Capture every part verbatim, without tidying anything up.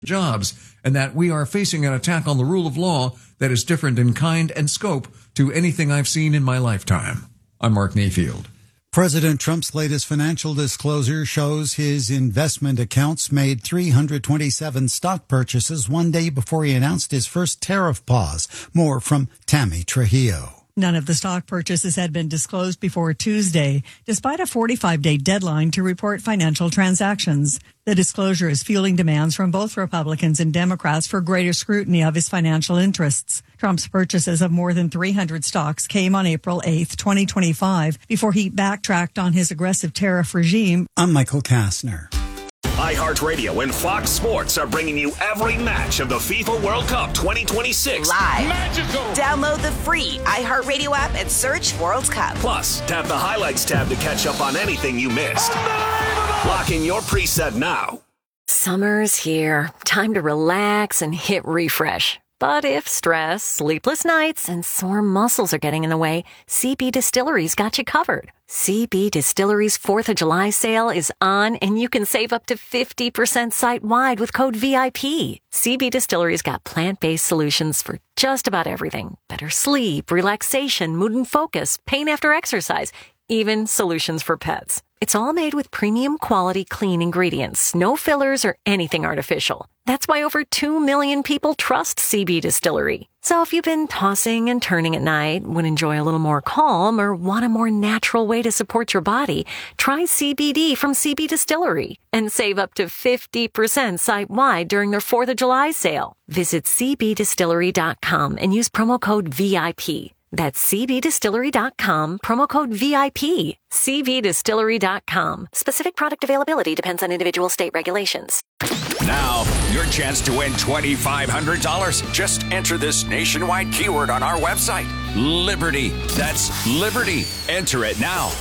jobs, and that we are facing an attack on the rule of law that is different in kind and scope to anything I've seen in my lifetime. I'm Mark Mayfield. President Trump's latest financial disclosure shows his investment accounts made three hundred twenty-seven stock purchases one day before he announced his first tariff pause. More from Tammy Trujillo. None of the stock purchases had been disclosed before Tuesday, despite a forty-five day deadline to report financial transactions. The disclosure is fueling demands from both Republicans and Democrats for greater scrutiny of his financial interests. Trump's purchases of more than three hundred stocks came on April eighth, twenty twenty-five, before he backtracked on his aggressive tariff regime. I'm Michael Kastner. iHeartRadio and Fox Sports are bringing you every match of the FIFA World Cup twenty twenty-six. Live. Magical. Download the free iHeartRadio app and search World Cup. Plus, tap the Highlights tab to catch up on anything you missed. Lock in your preset now. Summer's here. Time to relax and hit refresh. But if stress, sleepless nights, and sore muscles are getting in the way, C B Distillery's got you covered. C B Distillery's fourth of July sale is on, and you can save up to fifty percent site-wide with code V I P. C B Distillery's got plant-based solutions for just about everything. Better sleep, relaxation, mood and focus, pain after exercise, even solutions for pets. It's all made with premium quality clean ingredients, no fillers or anything artificial. That's why over two million people trust C B Distillery. So if you've been tossing and turning at night, would enjoy a little more calm, or want a more natural way to support your body, try C B D from C B Distillery and save up to fifty percent site-wide during their fourth of July sale. Visit C B distillery dot com and use promo code V I P. That's C B distillery dot com, promo code V I P. C B distillery dot com. Specific product availability depends on individual state regulations. Now, your chance to win twenty-five hundred dollars. Just enter this nationwide keyword on our website. Liberty. That's Liberty. Enter it now.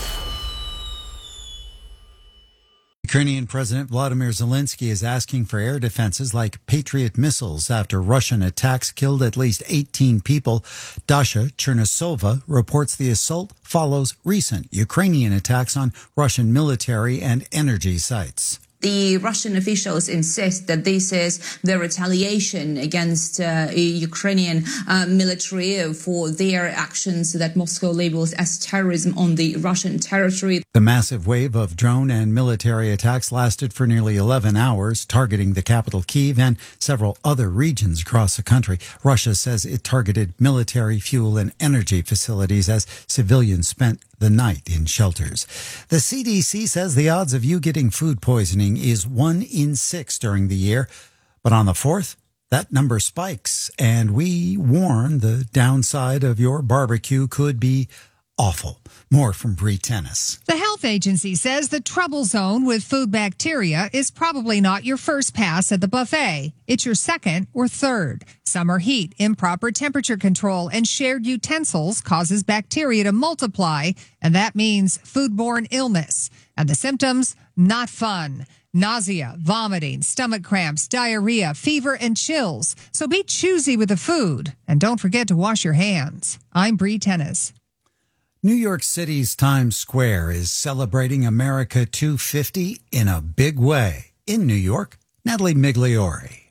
Ukrainian President Vladimir Zelensky is asking for air defenses like Patriot missiles after Russian attacks killed at least eighteen people. Dasha Chernysova reports the assault follows recent Ukrainian attacks on Russian military and energy sites. The Russian officials insist that this is the retaliation against uh, Ukrainian uh, military for their actions that Moscow labels as terrorism on the Russian territory. The massive wave of drone and military attacks lasted for nearly eleven hours, targeting the capital Kyiv and several other regions across the country. Russia says it targeted military, fuel, and energy facilities as civilians spent the night in shelters. The C D C says the odds of you getting food poisoning is one in six during the year. But on the fourth, that number spikes. And we warn the downside of your barbecue could be awful. More from Bree Tennis. The health agency says the trouble zone with food bacteria is probably not your first pass at the buffet. It's your second or third. Summer heat, improper temperature control, and shared utensils causes bacteria to multiply, and that means foodborne illness. And the symptoms, not fun. Nausea, vomiting, stomach cramps, diarrhea, fever, and chills. So be choosy with the food, and don't forget to wash your hands. I'm Bree Tennis. New York City's Times Square is celebrating America two fifty in a big way. In New York, Natalie Migliori.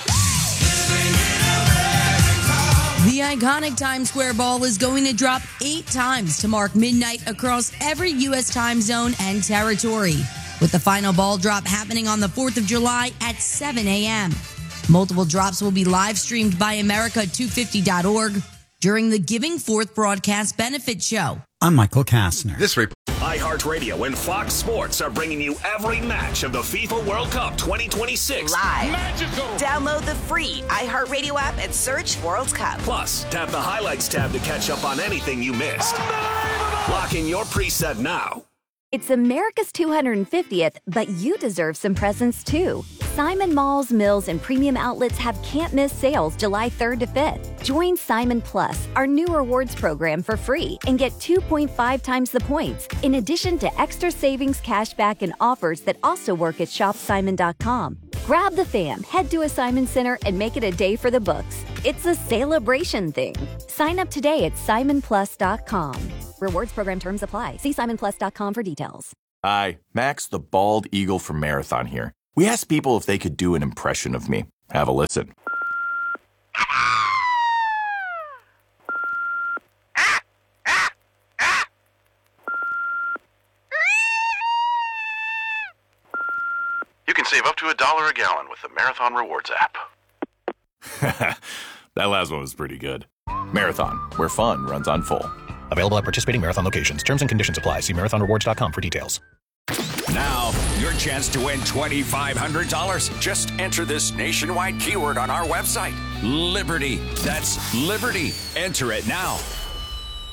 The iconic Times Square Ball is going to drop eight times to mark midnight across every U S time zone and territory, with the final ball drop happening on the fourth of July at seven a.m. Multiple drops will be live streamed by America two fifty dot org during the Giving Forth broadcast benefit show. I'm Michael Kastner. This report. iHeartRadio and Fox Sports are bringing you every match of the FIFA World Cup twenty twenty-six. Live. Magical. Download the free iHeartRadio app and search World Cup. Plus, tap the Highlights tab to catch up on anything you missed. Lock in your preset now. It's America's two hundred fiftieth, but you deserve some presents too. Simon Malls, Mills, and Premium Outlets have can't-miss sales July third to fifth. Join Simon Plus, our new rewards program, for free and get two point five times the points, in addition to extra savings, cashback, and offers that also work at shop simon dot com. Grab the fam, head to a Simon Center, and make it a day for the books. It's a celebration thing. Sign up today at simon plus dot com. Rewards program terms apply. See simon plus dot com for details. Hi, Max the Bald Eagle from Marathon here. We asked people if they could do an impression of me. Have a listen. You can save up to a dollar a gallon with the Marathon Rewards app. That last one was pretty good. Marathon, where fun runs on full. Available at participating Marathon locations. Terms and conditions apply. See marathon rewards dot com for details. Now, your chance to win twenty-five hundred dollars. Just enter this nationwide keyword on our website. Liberty. That's Liberty. Enter it now.